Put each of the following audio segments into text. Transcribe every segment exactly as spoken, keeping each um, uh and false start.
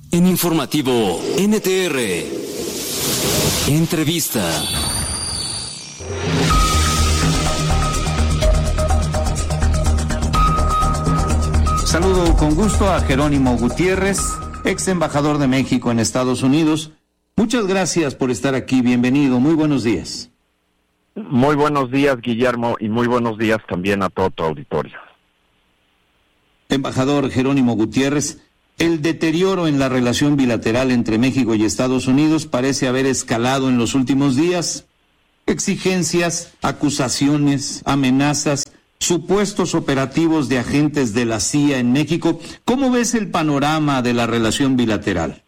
En Informativo N T R, entrevista. Saludo con gusto a Jerónimo Gutiérrez, ex embajador de México en Estados Unidos. Muchas gracias por estar aquí, bienvenido, muy buenos días. Muy buenos días, Guillermo, y muy buenos días también a todo tu auditorio. Embajador Jerónimo Gutiérrez, el deterioro en la relación bilateral entre México y Estados Unidos parece haber escalado en los últimos días. Exigencias, acusaciones, amenazas, supuestos operativos de agentes de la C I A en México. ¿Cómo ves el panorama de la relación bilateral?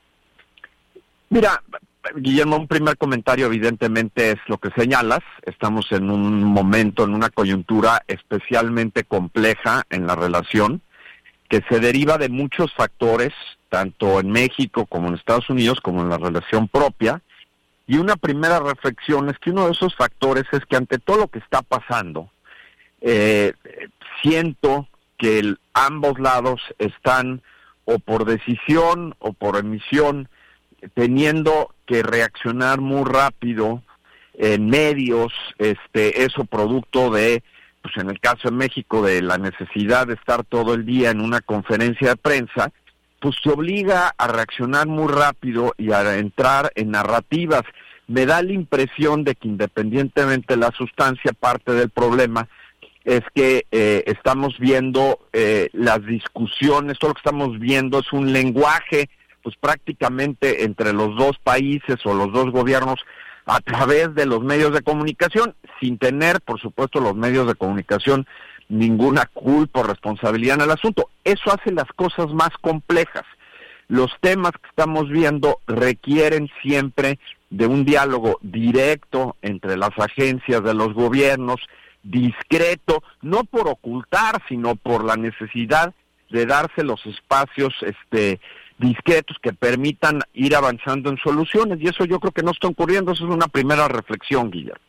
Mira, Guillermo, un primer comentario evidentemente es lo que señalas. Estamos en un momento, en una coyuntura especialmente compleja en la relación, que se deriva de muchos factores, tanto en México como en Estados Unidos, como en la relación propia. Y una primera reflexión es que uno de esos factores es que ante todo lo que está pasando, eh, siento que el, ambos lados están, o por decisión o por emisión, teniendo que reaccionar muy rápido en medios, este, eso producto de, pues en el caso de México, de la necesidad de estar todo el día en una conferencia de prensa, pues se obliga a reaccionar muy rápido y a entrar en narrativas. Me da la impresión de que independientemente de la sustancia, parte del problema es que eh, estamos viendo eh, las discusiones, todo lo que estamos viendo es un lenguaje, pues prácticamente entre los dos países o los dos gobiernos, a través de los medios de comunicación, sin tener, por supuesto, los medios de comunicación ninguna culpa o responsabilidad en el asunto. Eso hace las cosas más complejas. Los temas que estamos viendo requieren siempre de un diálogo directo entre las agencias de los gobiernos, discreto, no por ocultar, sino por la necesidad de darse los espacios este discretos que permitan ir avanzando en soluciones, y eso yo creo que no está ocurriendo. Eso es una primera reflexión, Guillermo.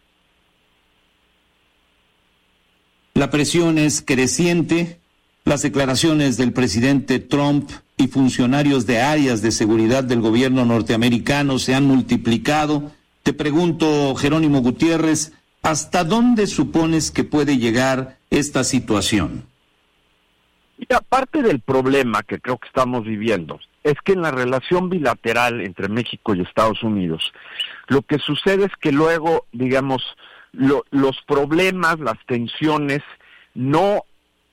La presión es creciente. Las declaraciones del presidente Trump y funcionarios de áreas de seguridad del gobierno norteamericano se han multiplicado. Te pregunto, Jerónimo Gutiérrez, ¿hasta dónde supones que puede llegar esta situación? Y aparte del problema que creo que estamos viviendo, es que en la relación bilateral entre México y Estados Unidos, lo que sucede es que luego, digamos, lo, los problemas, las tensiones, no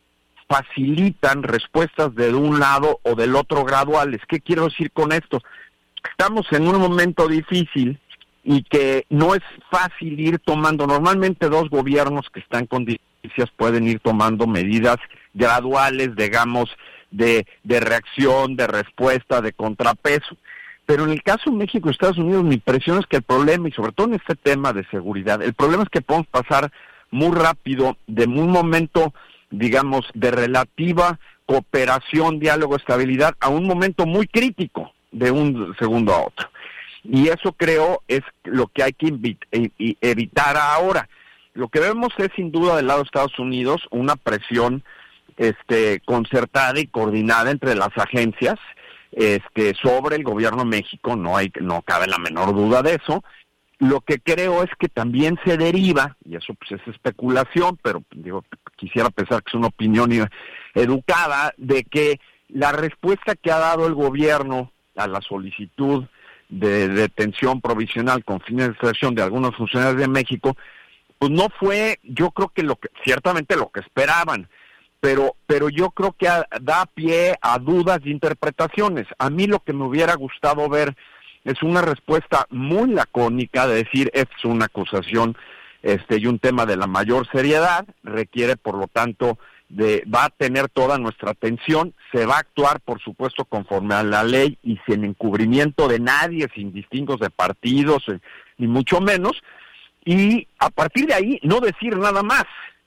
facilitan respuestas de un lado o del otro graduales. ¿Qué quiero decir con esto? Estamos en un momento difícil y que no es fácil ir tomando, normalmente dos gobiernos que están con diferencias pueden ir tomando medidas graduales, digamos, de, de reacción, de respuesta, de contrapeso. Pero en el caso de México y Estados Unidos, mi impresión es que el problema, y sobre todo en este tema de seguridad, el problema es que podemos pasar muy rápido de un momento, digamos, de relativa cooperación, diálogo, estabilidad, a un momento muy crítico de un segundo a otro. Y eso creo es lo que hay que evitar ahora. Lo que vemos es sin duda del lado de Estados Unidos una presión este concertada y coordinada entre las agencias este sobre el gobierno de México, no hay no cabe la menor duda de eso. Lo que creo es que también se deriva, y eso pues es especulación, pero digo, quisiera pensar que es una opinión educada, de que la respuesta que ha dado el gobierno a la solicitud de detención provisional con fines de extradición de algunos funcionarios de México, pues no fue, yo creo que lo que ciertamente lo que esperaban, pero pero yo creo que a, da pie a dudas y interpretaciones. A mí lo que me hubiera gustado ver es una respuesta muy lacónica de decir, es una acusación este y un tema de la mayor seriedad, requiere por lo tanto de va a tener toda nuestra atención, se va a actuar por supuesto conforme a la ley y sin encubrimiento de nadie, sin distingos de partidos, eh, ni mucho menos, y a partir de ahí no decir nada más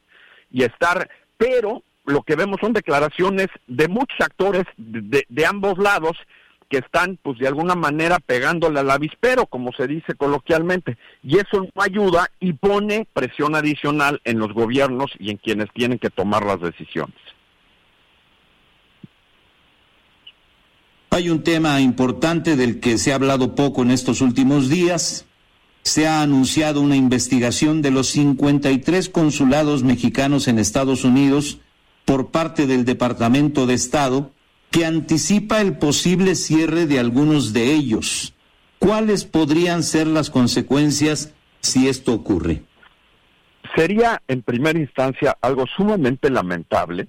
y estar, pero lo que vemos son declaraciones de muchos actores de, de, de ambos lados que están, pues de alguna manera pegándole al avispero, como se dice coloquialmente, y eso no ayuda y pone presión adicional en los gobiernos y en quienes tienen que tomar las decisiones. Hay un tema importante del que se ha hablado poco en estos últimos días. Se ha anunciado una investigación de los cincuenta y tres consulados mexicanos en Estados Unidos por parte del Departamento de Estado, que anticipa el posible cierre de algunos de ellos. ¿Cuáles podrían ser las consecuencias si esto ocurre? Sería, en primera instancia, algo sumamente lamentable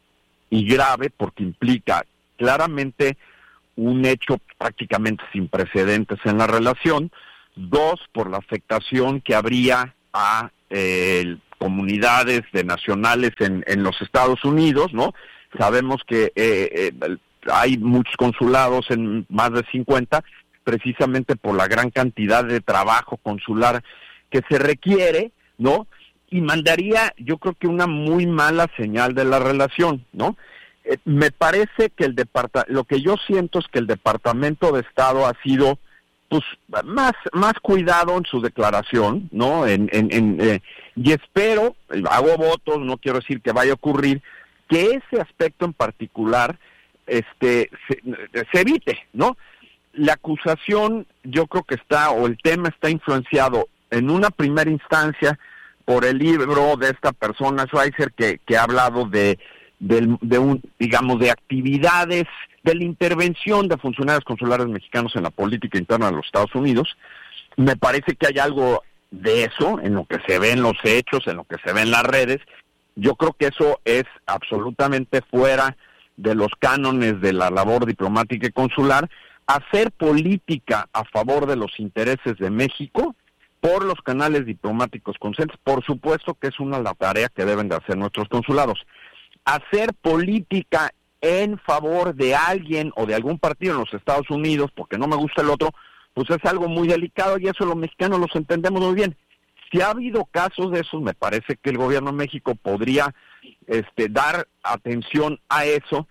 y grave, porque implica claramente un hecho prácticamente sin precedentes en la relación. Dos, por la afectación que habría a eh, comunidades de nacionales en, en los Estados Unidos, ¿no? Sabemos que eh, eh, hay muchos consulados, en más de cincuenta, precisamente por la gran cantidad de trabajo consular que se requiere, ¿no? Y mandaría, yo creo que una muy mala señal de la relación, ¿no? Eh, me parece que el departamento, lo que yo siento es que el Departamento de Estado ha sido, pues, más más cuidado en su declaración, ¿no? En, en, en eh, y espero, hago votos, no quiero decir que vaya a ocurrir, que ese aspecto en particular, este, se, se evite, ¿no? La acusación, yo creo que está, o el tema está influenciado en una primera instancia por el libro de esta persona, Schweizer, que, que ha hablado de, de, de un, digamos, de actividades, de la intervención de funcionarios consulares mexicanos en la política interna de los Estados Unidos. Me parece que hay algo de eso, en lo que se ve en los hechos, en lo que se ve en las redes. Yo creo que eso es absolutamente fuera de los cánones de la labor diplomática y consular. Hacer política a favor de los intereses de México por los canales diplomáticos conscientes, por supuesto que es una la tarea que deben de hacer nuestros consulados. Hacer política en favor de alguien o de algún partido en los Estados Unidos, porque no me gusta el otro, pues es algo muy delicado, y eso los mexicanos los entendemos muy bien. Si ha habido casos de esos, me parece que el gobierno de México podría este, dar atención a eso,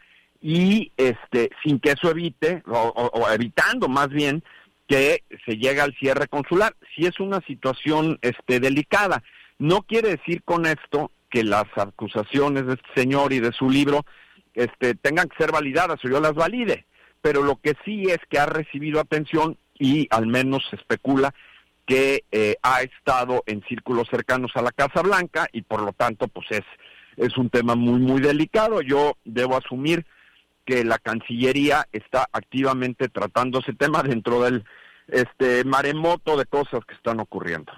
y este sin que eso evite, o, o, o evitando más bien, que se llegue al cierre consular. Si es una situación este delicada. No quiere decir con esto que las acusaciones de este señor y de su libro este tengan que ser validadas o yo las valide, pero lo que sí es que ha recibido atención, y al menos se especula que eh, ha estado en círculos cercanos a la Casa Blanca, y por lo tanto pues es, es un tema muy muy delicado. Yo debo asumir que la Cancillería está activamente tratando ese tema dentro del este maremoto de cosas que están ocurriendo.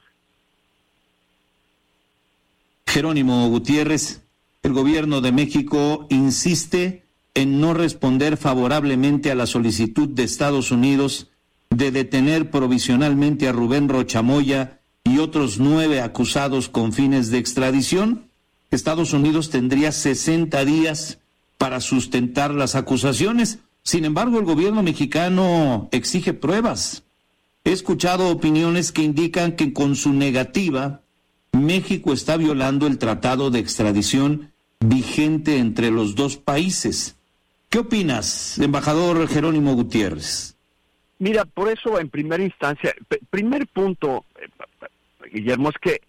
Jerónimo Gutiérrez, el gobierno de México insiste en no responder favorablemente a la solicitud de Estados Unidos de detener provisionalmente a Rubén Rocha Moya y otros nueve acusados con fines de extradición. Estados Unidos tendría sesenta días para sustentar las acusaciones. Sin embargo, el gobierno mexicano exige pruebas. He escuchado opiniones que indican que con su negativa, México está violando el tratado de extradición vigente entre los dos países. ¿Qué opinas, embajador Jerónimo Gutiérrez? Mira, por eso en primera instancia, p- primer punto, eh, Guillermo, es que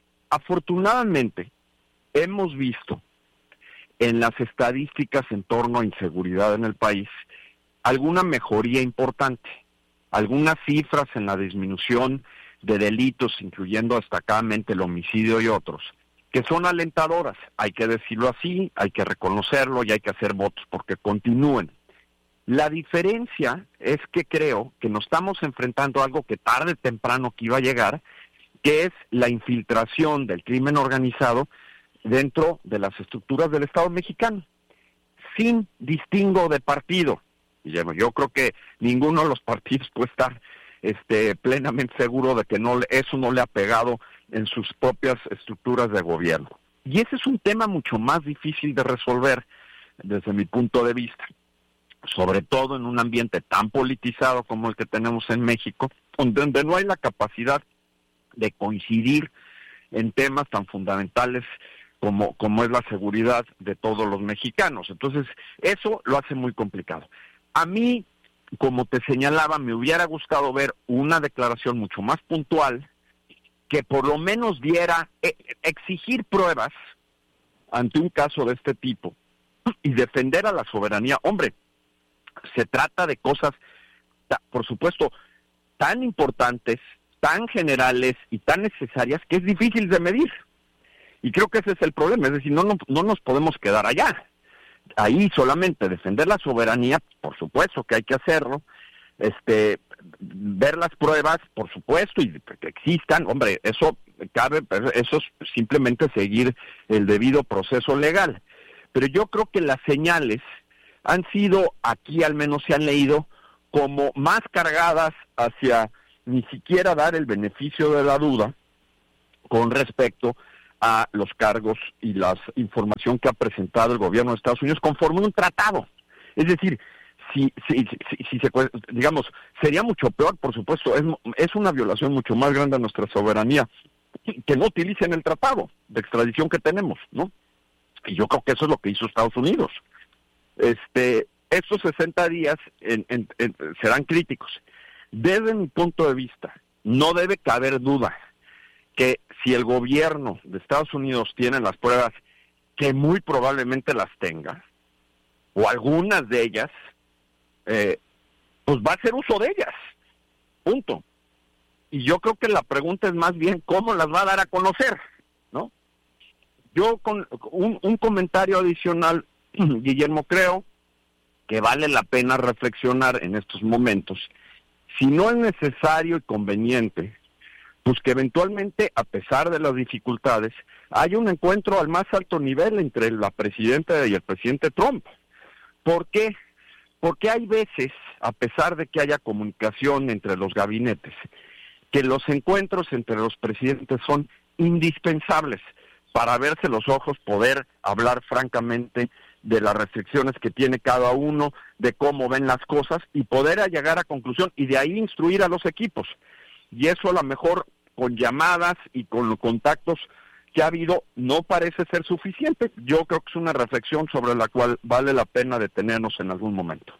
afortunadamente hemos visto en las estadísticas en torno a inseguridad en el país alguna mejoría importante, algunas cifras en la disminución de delitos, incluyendo destacadamente el homicidio y otros, que son alentadoras. Hay que decirlo así, hay que reconocerlo y hay que hacer votos porque continúen. La diferencia es que creo que nos estamos enfrentando a algo que tarde o temprano que iba a llegar, que es la infiltración del crimen organizado dentro de las estructuras del Estado mexicano, sin distingo de partido. Guillermo, yo creo que ninguno de los partidos puede estar este, plenamente seguro de que no eso no le ha pegado en sus propias estructuras de gobierno. Y ese es un tema mucho más difícil de resolver desde mi punto de vista, sobre todo en un ambiente tan politizado como el que tenemos en México, donde no hay la capacidad de coincidir en temas tan fundamentales como, como es la seguridad de todos los mexicanos. Entonces, eso lo hace muy complicado. A mí, como te señalaba, me hubiera gustado ver una declaración mucho más puntual que por lo menos diera, eh, exigir pruebas ante un caso de este tipo y defender a la soberanía. Hombre, se trata de cosas, por supuesto, tan importantes, tan generales y tan necesarias que es difícil de medir. Y creo que ese es el problema, es decir, no, no, no nos podemos quedar allá. Ahí solamente defender la soberanía, por supuesto que hay que hacerlo, este, ver las pruebas, por supuesto, y que existan, hombre, eso cabe, eso es simplemente seguir el debido proceso legal. Pero yo creo que las señales han sido, aquí al menos se han leído, como más cargadas hacia ni siquiera dar el beneficio de la duda con respecto a los cargos y la información que ha presentado el gobierno de Estados Unidos conforme un tratado. Es decir, si, si, si, si se, digamos, sería mucho peor, por supuesto, es, es una violación mucho más grande a nuestra soberanía que no utilicen el tratado de extradición que tenemos, ¿no? Y yo creo que eso es lo que hizo Estados Unidos. Este, estos sesenta días en, en, en, serán críticos. Desde mi punto de vista, no debe caber duda que si el gobierno de Estados Unidos tiene las pruebas, que muy probablemente las tenga, o algunas de ellas, eh, pues va a hacer uso de ellas, punto. Y yo creo que la pregunta es más bien cómo las va a dar a conocer, ¿no? Yo con un, un comentario adicional, Guillermo, creo que vale la pena reflexionar en estos momentos, si no es necesario y conveniente, pues que eventualmente, a pesar de las dificultades, haya un encuentro al más alto nivel entre la presidenta y el presidente Trump. ¿Por qué? Porque hay veces, a pesar de que haya comunicación entre los gabinetes, que los encuentros entre los presidentes son indispensables para verse los ojos, poder hablar francamente de las restricciones que tiene cada uno, de cómo ven las cosas y poder llegar a conclusión y de ahí instruir a los equipos. Y eso a lo mejor con llamadas y con los contactos que ha habido no parece ser suficiente. Yo creo que es una reflexión sobre la cual vale la pena detenernos en algún momento.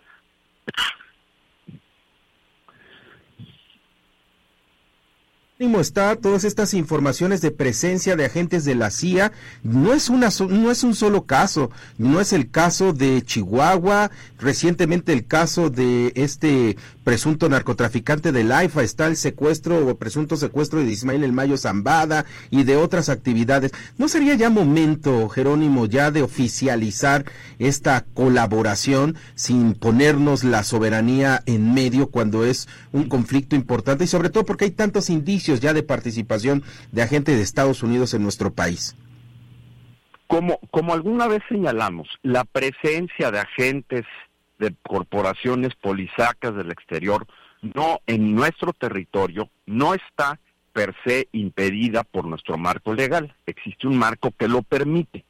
Está todas estas informaciones de presencia de agentes de la C I A, no es una no es un solo caso, no es el caso de Chihuahua, recientemente el caso de este presunto narcotraficante del AIFA, está el secuestro o presunto secuestro de Ismael El Mayo Zambada y de otras actividades. ¿No sería ya momento, Jerónimo, ya de oficializar esta colaboración sin ponernos la soberanía en medio cuando es un conflicto importante y sobre todo porque hay tantos indicios ya de participación de agentes de Estados Unidos en nuestro país? Como, como alguna vez señalamos, la presencia de agentes de corporaciones policíacas del exterior no en nuestro territorio no está per se impedida por nuestro marco legal. Existe un marco que lo permite.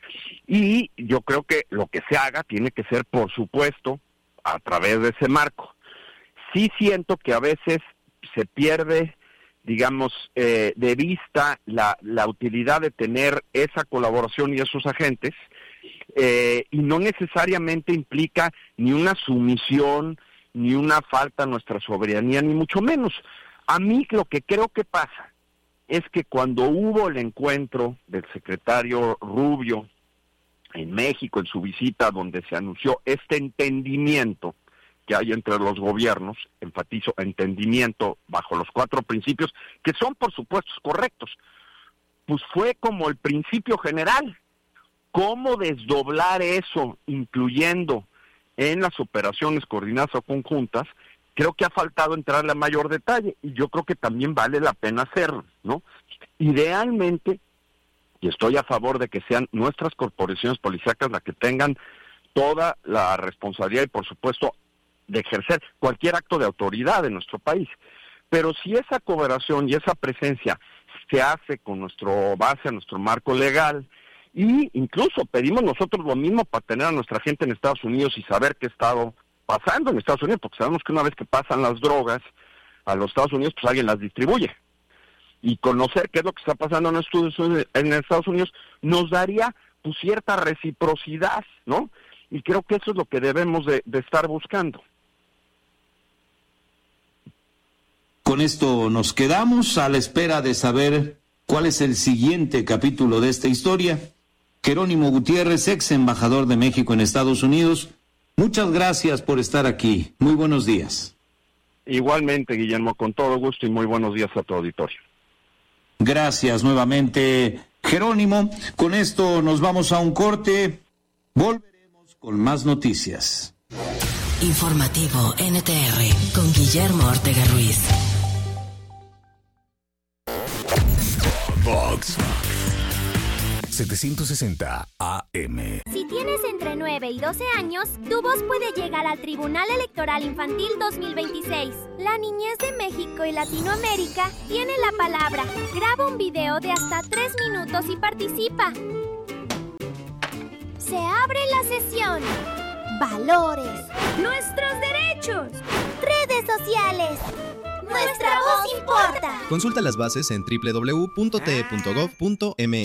Y yo creo que lo que se haga tiene que ser, por supuesto, a través de ese marco. Sí siento que a veces se pierde, digamos, eh, de vista la, la utilidad de tener esa colaboración y esos agentes, eh, y no necesariamente implica ni una sumisión, ni una falta a nuestra soberanía, ni mucho menos. A mí lo que creo que pasa es que cuando hubo el encuentro del secretario Rubio en México, en su visita, donde se anunció este entendimiento que hay entre los gobiernos, enfatizo, entendimiento bajo los cuatro principios, que son por supuesto correctos, pues fue como el principio general. ¿Cómo desdoblar eso, incluyendo en las operaciones coordinadas o conjuntas? Creo que ha faltado entrarle a mayor detalle, y yo creo que también vale la pena hacerlo, ¿no? Idealmente, y estoy a favor de que sean nuestras corporaciones policíacas las que tengan toda la responsabilidad y por supuesto de ejercer cualquier acto de autoridad en nuestro país. Pero si esa cooperación y esa presencia se hace con nuestro base, nuestro marco legal, y incluso pedimos nosotros lo mismo para tener a nuestra gente en Estados Unidos y saber qué ha estado pasando en Estados Unidos, porque sabemos que una vez que pasan las drogas a los Estados Unidos, pues alguien las distribuye. Y conocer qué es lo que está pasando en Estados Unidos nos daría pues cierta reciprocidad, ¿no? Y creo que eso es lo que debemos de, de estar buscando. Con esto nos quedamos a la espera de saber cuál es el siguiente capítulo de esta historia. Jerónimo Gutiérrez, ex embajador de México en Estados Unidos, Muchas gracias por estar aquí. Muy buenos días. Igualmente, Guillermo, con todo gusto y muy buenos días a tu auditorio. Gracias nuevamente, Jerónimo. Con esto nos vamos a un corte. Volveremos con más noticias. Informativo N T R con Guillermo Ortega Ruiz. Vox setecientos sesenta A M. Si tienes entre nueve y doce años, tu voz puede llegar al Tribunal Electoral Infantil dos mil veintiséis. La niñez de México y Latinoamérica tiene la palabra. Graba un video de hasta tres minutos y participa. Se abre la sesión. Valores. Nuestros derechos. Redes sociales. Nuestra voz importa. Consulta las bases en doble u doble u doble u punto t e punto gov punto m x.